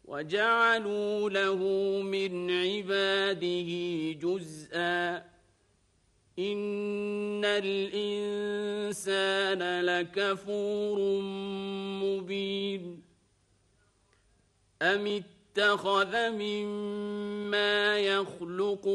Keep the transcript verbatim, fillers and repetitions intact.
وجعلوا له من عباده جزءا إن الإنسان لكفور مبين أم اتخذ مما يخلق